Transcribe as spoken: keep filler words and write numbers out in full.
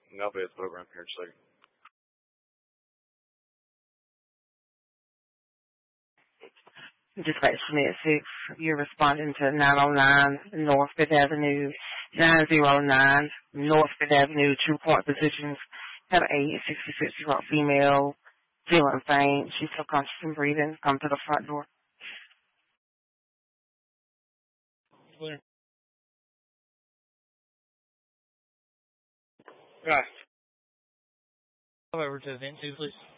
And I'll be at the program here in a second. Dispatch Unit six, you're responding to nine oh nine North Fifth Avenue, nine oh nine North Fifth Avenue, True Point Positions. Have a sixty-six-year-old female feeling faint. She's still conscious and breathing. Come to the front door. Clear. Right. Come over to event two, please.